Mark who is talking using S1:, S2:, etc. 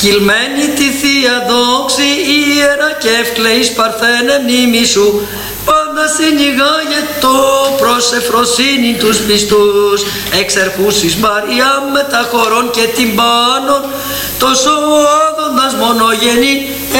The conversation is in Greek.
S1: Κυλμένη τη Θεία Δόξη, Ιερά και ευκλεής Παρθένε μνήμη σου, πάντα συνηγάγετο προς ευφροσύνη τους πιστούς. Εξερχούσης Μαρία με τα χωρών και την πάνω, τόσο άδοντας μονογενή,